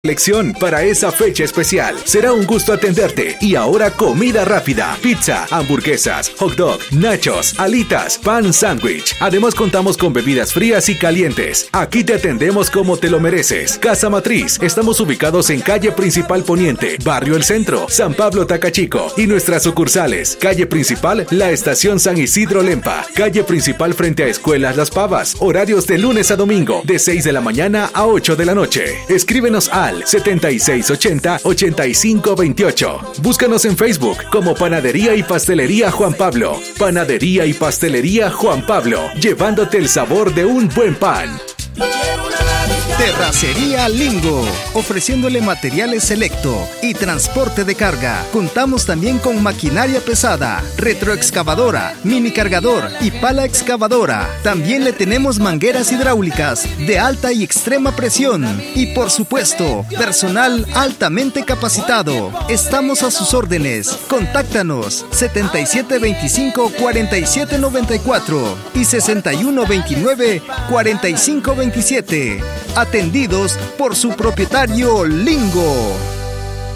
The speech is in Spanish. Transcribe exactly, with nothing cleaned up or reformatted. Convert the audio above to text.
Elección para esa fecha especial. Será un gusto atenderte. Y ahora comida rápida, pizza, hamburguesas, hot dog, nachos, alitas, pan sándwich. Además contamos con bebidas frías y calientes. Aquí te atendemos como te lo mereces. Casa Matriz. Estamos ubicados en calle Principal Poniente, Barrio El Centro, San Pablo Tacachico. Y nuestras sucursales: calle Principal, la estación San Isidro Lempa. Calle Principal frente a Escuelas Las Pavas. Horarios de lunes a domingo, de seis de la mañana a ocho de la noche. Escríbenos al setenta y seis ochenta, ochenta y cinco veintiocho. Búscanos en Facebook como Panadería y Pastelería Juan Pablo. Panadería y Pastelería Juan Pablo, llevándote el sabor de un buen pan. Terracería Lingo, ofreciéndole materiales selecto y transporte de carga. Contamos también con maquinaria pesada, retroexcavadora, mini cargador y pala excavadora. También le tenemos mangueras hidráulicas de alta y extrema presión. Y por supuesto, personal altamente capacitado. Estamos a sus órdenes. Contáctanos setenta y siete veinticinco, cuarenta y siete noventa y cuatro y sesenta y uno veintinueve, cuarenta y cinco veintisiete. Atendidos por su propietario Lingo.